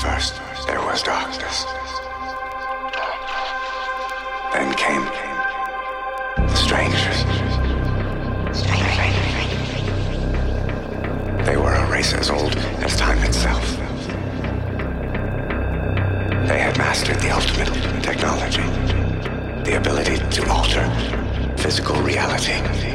First, there was darkness. Then came the strangers. They were a race as old as time itself. They had mastered the ultimate technology, the ability to alter physical reality.